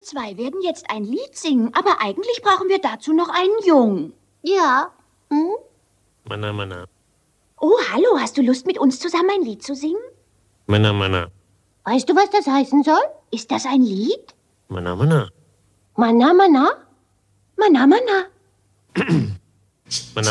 zwei werden jetzt ein Lied singen, aber eigentlich brauchen wir dazu noch einen Jungen. Ja. Hm? Mana, mana. Oh, hallo, hast du Lust, mit uns zusammen ein Lied zu singen? Mana, mana. Weißt du, was das heißen soll? Ist das ein Lied? Mana, mana. Mana, mana? Mana, mana. Mana,